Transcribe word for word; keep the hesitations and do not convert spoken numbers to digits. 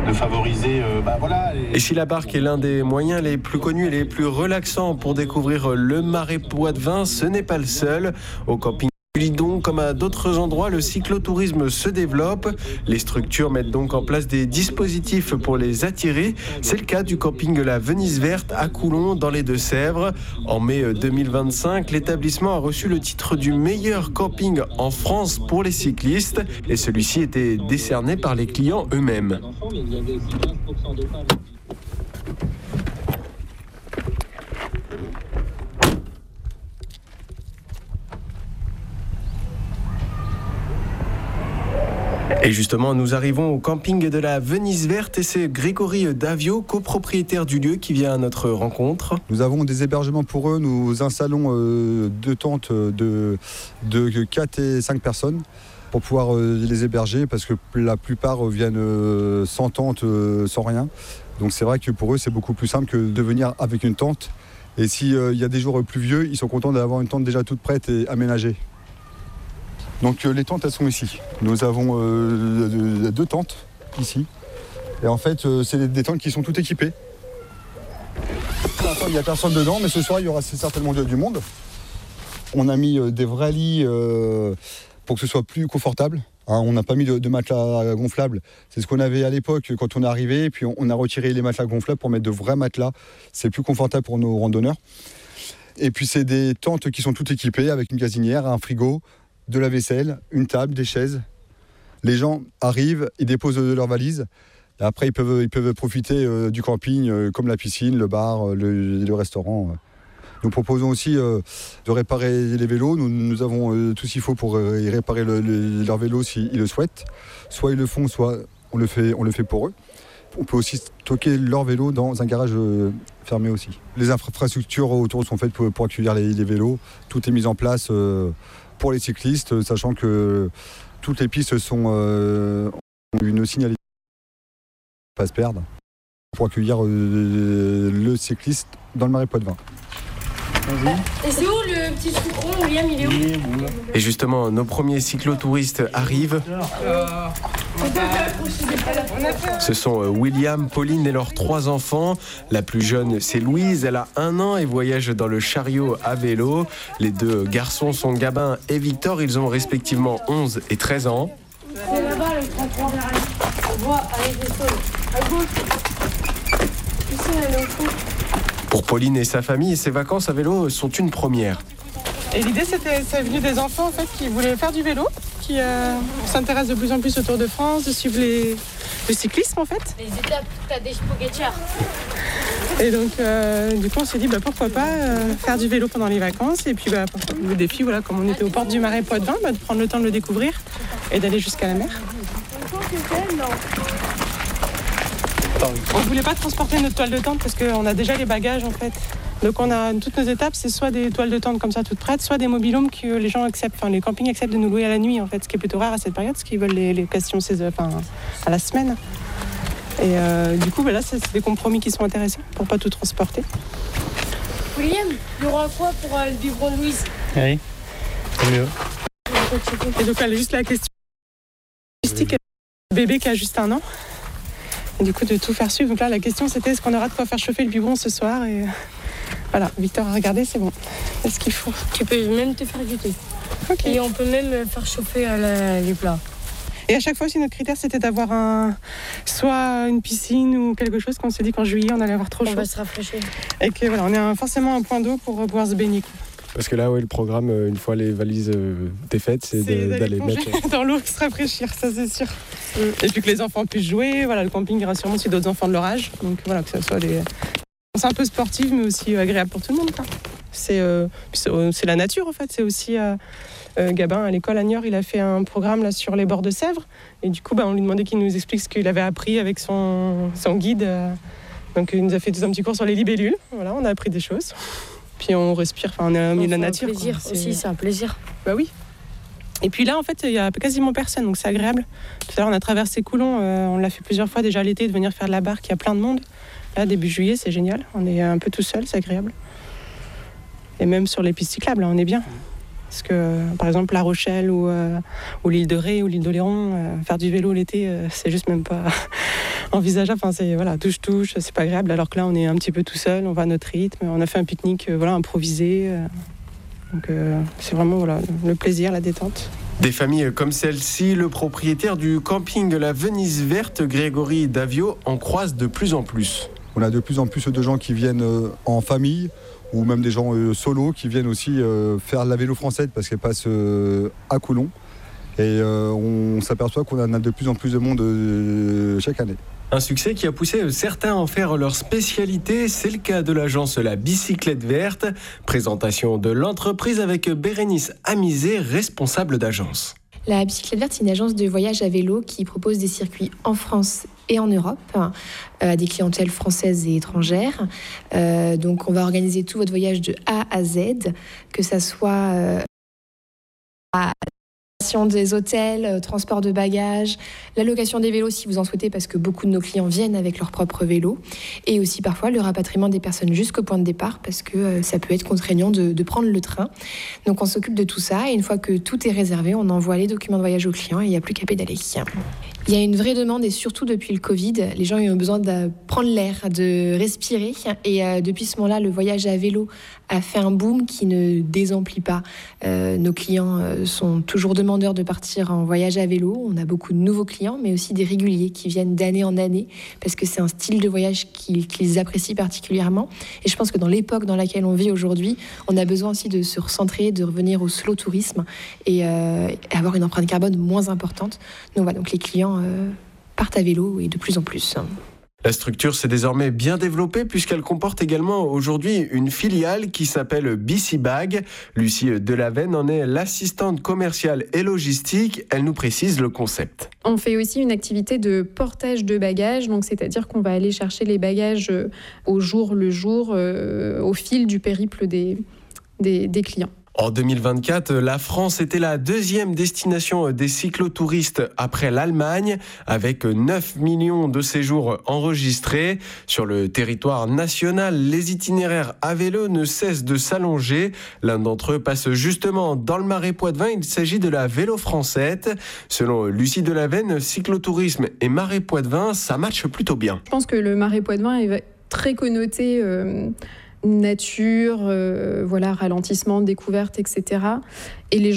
de favoriser, euh, bah voilà. Les... Et si la barque est l'un des moyens les plus connus et les plus relaxants pour découvrir le Marais Poitevin, ce n'est pas le seul. Au camping Lidon, comme à d'autres endroits, le cyclotourisme se développe. Les structures mettent donc en place des dispositifs pour les attirer. C'est le cas du camping La Venise Verte à Coulon, dans les Deux-Sèvres. En mai deux mille vingt-cinq, l'établissement a reçu le titre du meilleur camping en France pour les cyclistes. Et celui-ci était décerné par les clients eux-mêmes. Et justement, nous arrivons au camping de la Venise Verte et c'est Grégory Davio, copropriétaire du lieu, qui vient à notre rencontre. Nous avons des hébergements pour eux. Nous installons euh, deux tentes de, de quatre et cinq personnes pour pouvoir euh, les héberger parce que la plupart viennent euh, sans tente, euh, sans rien. Donc c'est vrai que pour eux, c'est beaucoup plus simple que de venir avec une tente. Et s'il euh, y a des jours pluvieux, ils sont contents d'avoir une tente déjà toute prête et aménagée. Donc euh, les tentes, elles sont ici. Nous avons euh, deux tentes ici. Et en fait, euh, c'est des tentes qui sont toutes équipées. Pour l'instant, il n'y a personne dedans, mais ce soir, il y aura certainement du monde. On a mis euh, des vrais lits euh, pour que ce soit plus confortable. Hein, on n'a pas mis de, de matelas gonflables. C'est ce qu'on avait à l'époque quand on est arrivé. Et puis on, on a retiré les matelas gonflables pour mettre de vrais matelas. C'est plus confortable pour nos randonneurs. Et puis c'est des tentes qui sont toutes équipées avec une gazinière, un frigo, de la vaisselle, une table, des chaises. Les gens arrivent, ils déposent leurs valises. Et après, ils peuvent, ils peuvent profiter euh, du camping, euh, comme la piscine, le bar, euh, le, le restaurant. Nous proposons aussi euh, de réparer les vélos. Nous, nous avons euh, tout ce qu'il faut pour euh, y réparer le, le, leur vélo s'ils le souhaitent. Soit ils le font, soit on le fait, on le fait pour eux. On peut aussi stocker leur vélo dans un garage euh, fermé aussi. Les infrastructures autour sont faites pour, pour accueillir les, les vélos. Tout est mis en place euh, pour les cyclistes, sachant que toutes les pistes sont euh, ont une signalisation pour ne pas se perdre, pour accueillir euh, le cycliste dans le Marais Poitevin. Et c'est où le petit sucron, William, il est où? Et justement, nos premiers cyclotouristes arrivent. Ce sont William, Pauline et leurs trois enfants. La plus jeune, c'est Louise, elle a un an et voyage dans le chariot à vélo. Les deux garçons sont Gabin et Victor, ils ont respectivement onze et treize ans. C'est là-bas le trente-trois derrière. On voit avec les sols. À gauche. Ici, elle est au fond. Pour Pauline et sa famille, ces vacances à vélo sont une première. Et l'idée, c'était, c'est venu des enfants en fait, qui voulaient faire du vélo, qui euh, s'intéressent de plus en plus au Tour de France, de suivre les, le cyclisme en fait. Les étapes, t'as des spaghettières. Et donc, euh, du coup, on s'est dit bah, pourquoi pas euh, faire du vélo pendant les vacances. Et puis, bah, le défi, voilà, comme on était aux portes du Marais Poitevin, bah, de prendre le temps de le découvrir et d'aller jusqu'à la mer. On ne voulait pas transporter notre toile de tente parce qu'on a déjà les bagages en fait. Donc on a toutes nos étapes, c'est soit des toiles de tente comme ça toutes prêtes, soit des mobilhomes que les gens acceptent, enfin les campings acceptent de nous louer à la nuit en fait, ce qui est plutôt rare à cette période, parce qu'ils veulent les locations enfin, à la semaine. Et euh, du coup bah là c'est des compromis qui sont intéressants pour pas tout transporter. William, il y aura quoi pour euh, le biberon de Louise? Oui, c'est mieux. Et donc elle a juste la question logistique, le bébé qui a juste un an. Et du coup de tout faire suivre. Donc là la question c'était est-ce qu'on aura de quoi faire chauffer le biberon ce soir et voilà, Victor a regardé, c'est bon. Est-ce qu'il faut? Tu peux même te faire du thé. Okay. Et on peut même faire chauffer la, les plats. Et à chaque fois aussi notre critère c'était d'avoir un soit une piscine ou quelque chose qu'on s'est dit qu'en juillet on allait avoir trop on chaud. On va se rafraîchir. Et que voilà, on a un, forcément un point d'eau pour pouvoir se baigner. Parce que là, ouais, le programme, une fois les valises euh, défaites, c'est, c'est de, d'aller, d'aller mettre dans l'eau, se rafraîchir, ça c'est sûr. Mm. Et puis que les enfants puissent jouer, voilà, le camping ira sûrement aussi d'autres enfants de leur âge, donc voilà, que ça soit des... C'est un peu sportif, mais aussi agréable pour tout le monde. Quoi. C'est, euh, c'est, c'est la nature en fait, c'est aussi... Euh, euh, Gabin, à l'école à Niort, il a fait un programme là, sur les bords de Sèvres, et du coup, bah, on lui demandait qu'il nous explique ce qu'il avait appris avec son, son guide. Euh, donc il nous a fait tout un petit cours sur les libellules, voilà, on a appris des choses. Puis on respire, enfin on est au milieu de la nature. C'est un plaisir quoi. aussi, c'est un plaisir. Bah oui. Et puis là, en fait, il y a quasiment personne, donc c'est agréable. Tout à l'heure, on a traversé Coulon, euh, on l'a fait plusieurs fois déjà l'été, de venir faire de la barque, il y a plein de monde. Là, début juillet, c'est génial, on est un peu tout seul, c'est agréable. Et même sur les pistes cyclables, là, on est bien. Parce que, par exemple, La Rochelle ou, euh, ou l'île de Ré ou l'île d'Oléron, euh, faire du vélo l'été, euh, c'est juste même pas... envisageable. Enfin, c'est voilà, touche-touche, c'est pas agréable. Alors que là, on est un petit peu tout seul, on va à notre rythme. On a fait un pique-nique, euh, voilà, improvisé. Euh, donc, euh, c'est vraiment voilà, le plaisir, la détente. Des familles comme celle-ci, le propriétaire du camping La Venise Verte, Grégory Davio, en croise de plus en plus. On a de plus en plus de gens qui viennent euh, en famille, ou même des gens euh, solos qui viennent aussi euh, faire la vélo française parce qu'elle passe euh, à Coulon. Et euh, on s'aperçoit qu'on en a de plus en plus de monde euh, chaque année. Un succès qui a poussé certains à en faire leur spécialité. C'est le cas de l'agence La Bicyclette Verte. Présentation de l'entreprise avec Bérénice Amizé, responsable d'agence. La Bicyclette Verte, c'est une agence de voyage à vélo qui propose des circuits en France et en Europe à euh, des clientèles françaises et étrangères. Euh, donc, on va organiser tout votre voyage de A à Z, que ça soit euh, à des hôtels, euh, transport de bagages, la location des vélos si vous en souhaitez parce que beaucoup de nos clients viennent avec leur propre vélo et aussi parfois le rapatriement des personnes jusqu'au point de départ parce que euh, ça peut être contraignant de, de prendre le train. Donc on s'occupe de tout ça et une fois que tout est réservé, on envoie les documents de voyage aux clients et il n'y a plus qu'à pédaler. Il y a une vraie demande et surtout depuis le Covid, les gens ont besoin de prendre l'air, de respirer et euh, depuis ce moment-là, le voyage à vélo a fait un boom qui ne désemplit pas. Euh, nos clients euh, sont toujours demandeurs de partir en voyage à vélo. On a beaucoup de nouveaux clients, mais aussi des réguliers qui viennent d'année en année parce que c'est un style de voyage qu'ils, qu'ils apprécient particulièrement. Et je pense que dans l'époque dans laquelle on vit aujourd'hui, on a besoin aussi de se recentrer, de revenir au slow tourisme et euh, avoir une empreinte carbone moins importante. Donc voilà, donc les clients euh, partent à vélo et de plus en plus. La structure s'est désormais bien développée puisqu'elle comporte également aujourd'hui une filiale qui s'appelle Bicybag. Lucie Delaveine en est l'assistante commerciale et logistique. Elle nous précise le concept. On fait aussi une activité de portage de bagages, donc c'est-à-dire qu'on va aller chercher les bagages au jour le jour, euh, au fil du périple des, des, des clients. En deux mille vingt-quatre, la France était la deuxième destination des cyclotouristes après l'Allemagne, avec neuf millions de séjours enregistrés. Sur le territoire national, les itinéraires à vélo ne cessent de s'allonger. L'un d'entre eux passe justement dans le Marais Poitevin. Il s'agit de la Vélo Française. Selon Lucie Delaveine, cyclotourisme et Marais Poitevin, ça matche plutôt bien. Je pense que le Marais Poitevin est très connoté euh, nature, euh, voilà, ralentissement, découverte, et cetera. Et les gens